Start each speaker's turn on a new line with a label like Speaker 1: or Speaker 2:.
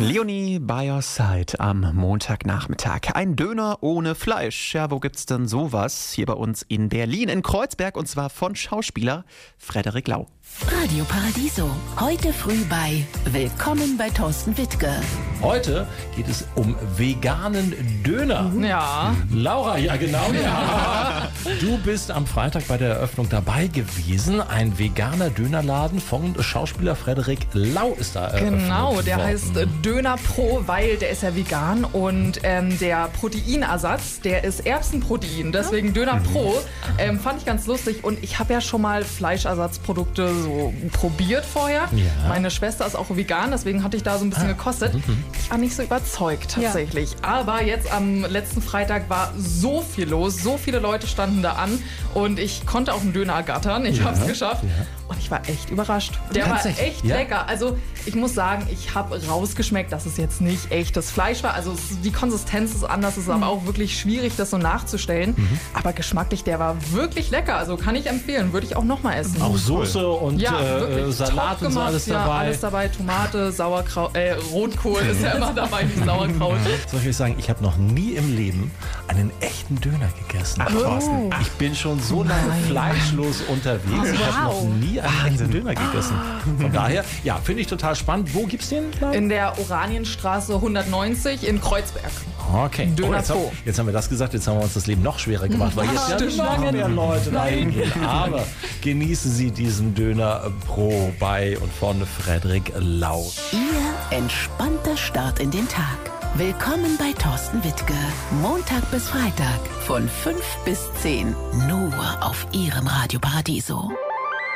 Speaker 1: Leonie by your side am Montagnachmittag. Ein Döner ohne Fleisch. Ja, wo gibt's denn sowas? Hier bei uns in Berlin, in Kreuzberg, und zwar von Schauspieler Frederik Lau.
Speaker 2: Radio Paradiso. Heute früh bei Willkommen bei Thorsten Wittke.
Speaker 3: Heute geht es um veganen Döner.
Speaker 4: Ja.
Speaker 3: Laura, ja genau. Ja. Du bist am Freitag bei der Eröffnung dabei gewesen. Ein veganer Dönerladen von Schauspieler Frederik Lau ist da eröffnet
Speaker 4: Genau, der
Speaker 3: worden.
Speaker 4: heißt Döner Pro, weil der ist ja vegan und der Proteinersatz, der ist Erbsenprotein. Deswegen Döner Pro fand ich ganz lustig und ich habe ja schon mal Fleischersatzprodukte so probiert vorher.
Speaker 3: Ja.
Speaker 4: Meine Schwester ist auch vegan, deswegen hatte ich da so ein bisschen gekostet. Ich war nicht so überzeugt tatsächlich. Aber jetzt am letzten Freitag war so viel los, so viele Leute standen da an und ich konnte auch einen Döner ergattern. Ich habe es geschafft.
Speaker 3: Ja.
Speaker 4: Und ich war echt überrascht. Der war echt lecker. Also ich muss sagen, ich habe rausgeschmeckt, dass es jetzt nicht echtes Fleisch war. Also die Konsistenz ist anders, es ist aber auch wirklich schwierig, das so nachzustellen. Aber geschmacklich, der war wirklich lecker. Also kann ich empfehlen, würde ich auch nochmal essen.
Speaker 3: Auch Soße und
Speaker 4: wirklich
Speaker 3: Salat
Speaker 4: top
Speaker 3: und so
Speaker 4: gemacht.
Speaker 3: alles
Speaker 4: Ja,
Speaker 3: dabei.
Speaker 4: alles dabei. Tomate, Sauerkraut, Rotkohl ist ja immer dabei, nicht Sauerkraut.
Speaker 3: Soll ich euch sagen, ich habe noch nie im Leben einen echten Döner gegessen.
Speaker 1: Ach, Thorsten.
Speaker 3: Ich bin schon so lange fleischlos unterwegs. Ich habe noch nie einen echten Döner gegessen. Von daher, ja, finde ich total spannend. Wo gibt's den?
Speaker 4: In der Oranienstraße 190 in Kreuzberg.
Speaker 3: Okay.
Speaker 4: Döner
Speaker 3: jetzt,
Speaker 4: Pro.
Speaker 3: jetzt haben wir das gesagt, jetzt haben wir uns das Leben noch schwerer gemacht, weil jetzt
Speaker 4: Stimmt.
Speaker 3: noch mehr Leute da hingehen. Aber genießen Sie diesen Döner Pro bei und von Frederik Lau.
Speaker 2: Ihr entspannter Start in den Tag. Willkommen bei Thorsten Wittke. Montag bis Freitag von 5 bis 10. Nur auf Ihrem Radio Paradiso.